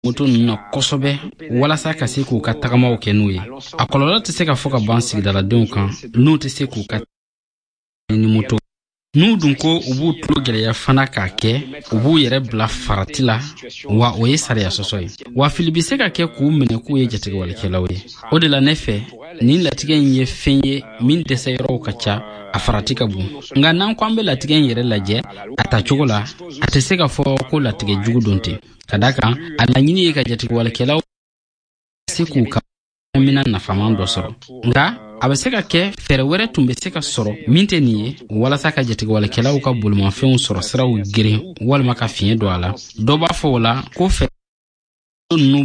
moto na kosobe wala sa ka se ku ka tagama o kenuye akolola te se ka foka bansi dala donkan no te se ku ka ni moto nu dunko ubu tugele ya fana ka ke ubu yere bla faratila wa oye sare ya sosoy wa filibise ka ke ku mene ku ye jatege wala kelawe o de la nefe ni latigen ye fenye min de sayro kacha afaratika bu nga nan kwambe latigen yere laje atachogola ateseka fo ko latige jugudonte kadaka alanyini ye ka jatege wala kelawe siku ka mina na famando soro nga abaseka ke fere were tumbe seka soro minteniye wala saka jatege wala kelaw ka bulma feun soro sraw gere wala maka fiye do ala do ba fo wala ko fe nu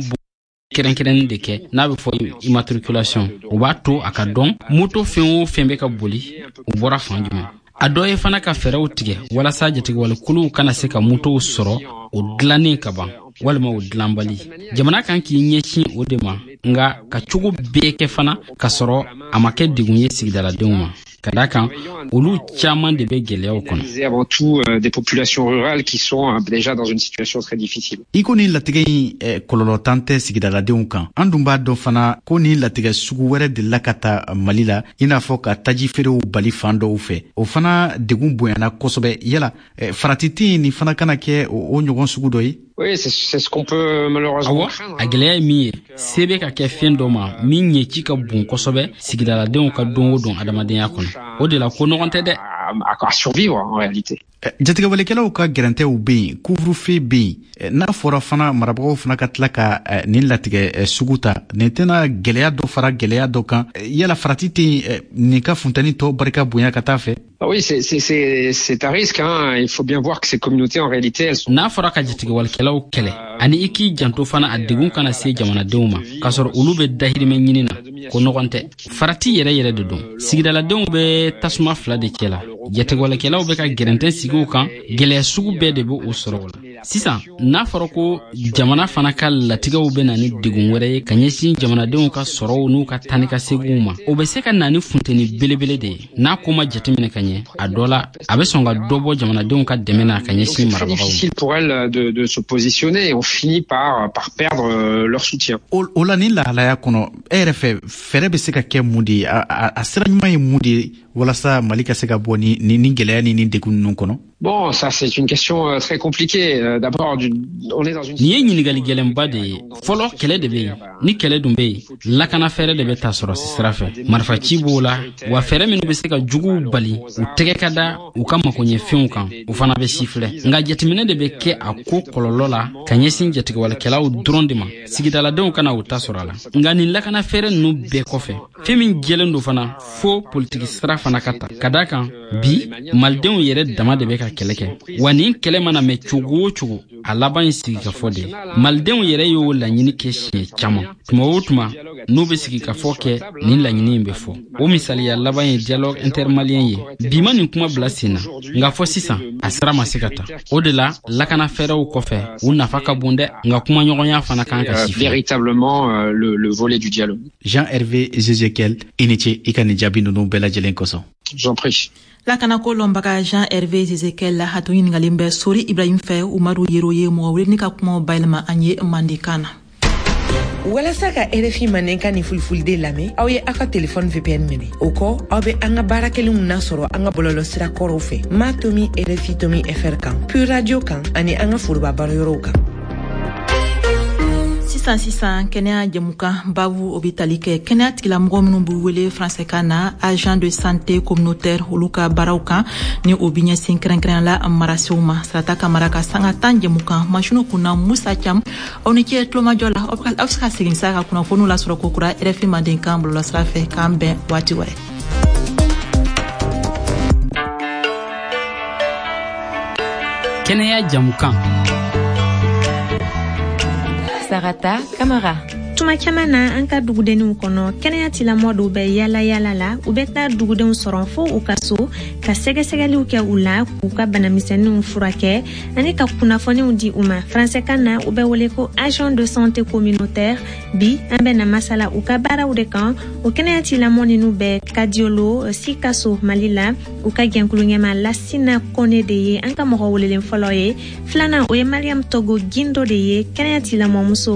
keren deke na be fo immatriculation o ba to aka don moto feun fembe ka boli o bora fanjuma adoye fana ka fere utige wala sa jatege wala kulu kana seka moto soro o glane ka ban wala ma o glambali jamana kan ki nyechi o de ma nga ka chugo beke fana ka soro amake digunye sigdala deuma kadaka olu chaman de begele o kono avant tout des populations rurales qui sont déjà dans une situation très difficile ikoni latigay kololotante sigdala deunkan andumba do fana koni latigay sugu were de lakata malila ina foka tajifero bali fando ufe o fana degun boyana kosobe yala faratiti ni fana kana ke o nyogon sugu doyi. Oui, c'est ce qu'on peut malheureusement craindre. Aglea mi sebe ka ke fendoma mi nyechi ka bon kosobe sigidala de on ka dongo don adamaden yakon. O de la kono ronte de à survivre en réalité. Jatiga wale kala ka garante u be couvre-feu be na fora fana marabo fana ka tlaka ni latige suguta netena gelea do fara gelea do kan yala faratiti ni ka funtani to barika bunya katafe. Oui, c'est un risque hein, il faut bien voir que ces communautés en réalité elles sont na fora ka jatiga wale kala u kele ani iki janto fana adigun kana se jamana deuma kasor ulube dahirime nyinina ko nogonte farati yere de don sigidala deum be tasma fla de kela jatiga wale kala u be ka gerente sigu kan gele sugu be de bo o sorola sisan na farako jamana fana ka latigaw be nani digun were kanyesin jamana deum ka soro nu ka tanika seguma o be se ka nani funteni belebele de na kuma jatimene kanye adola abe songa dobo jamana deum ka demena kanyesin marabaw difficile pour elle de se positionner et on finit par perdre leur soutien. Ola ni la ya kono RF fere be se ka ke mudi a seranyuma e mudi wala sa malika se ka boni ni gelea ni degun non kono. Bon, ça c'est une question très compliquée. D'abord, on est dans une ni ni gali gelemba de folo kele de be ni kele dumbe la kana fere de beta soro sirafe marfa chibola wa fere men be se ka jugu bali u tege kada u kama konye fiunkan u fana be sifle nga jetimene de be ke akko kololola kanyesin jetiga wala kela u drondima sigidala de kana u tasorala nga ni la kana fere no be kofe femin gelendo fana fo politique sira fana kata kadaka bi malden yere dama de be ka keleke wani kele mana me chugu alaban sigi ka fode malden yere yo la nyini ke shi chama tuma no be sigi ka foke ni la nyini be fo o misali ya laban dialogue intermalien ye bi mani kuma blasina nga fo sisa asra masikata o de la kana fere o kofe una faka bonde nga kuma nyogonya fana kan ka shifi véritablement le volet du dialogue. Jean-Hervé Ezekiel iniche ikani jabi no bela jelen koso. J'en prie. La kanako lombaka Jean-Hervé Ezekiel la hatuini ngalimbe sori Ibrahim Fe Umaru Yeroye mwawiri nika kuma bailma anye mandikana. Wala saka RFI manenka ni fulfulde lame awye aka telefone VPN mene oko awbe anga barakeli muna soro anga bololo sira korofe ma tomi RFI tomi FR kan pu radio kan ani anga furba baroro kan. Sisan Kenya Jamuka Bavu Obitalike Kenya Tila Mgominu Buwele français kana agent de santé communautaire Huluka Barauka ni obinya sinkrenkren la marasiuma Sataka Maraka Sangatan Jamuka Mashuno kuna Musa Cham onike Tloma Jola Opska Siginsaka kuna fonu la surokokura RFI Mandinka Mbula Srafe Kambe Watiwe. Kenya Jamuka Sarata Camara. tuma caman na an ka dugudenninw kɔnɔ kɛnɛya tilamɔgɔ dɔw bɛ yala la u bɛ taa dugudenw sɔrɔ fo u ka so ka sɛgɛsɛgɛliw kɛ u la k'u ka banamisɛnninw furakɛ ani ka kunnafoniw di u ma français na u bɛ wele ko agent de santé communautaire bi an bɛ na masala u ka baaraw de kan o kɛnɛya tilamɔgɔ ninnu bɛ kadiolo sikaso mali la u ka gɛnkuluɲɛma lasina kone de ye an ka mɔgɔ welelen fɔlɔ ye filanan o ye mariam togo gindo de ye kɛnɛya tilamɔgɔ muso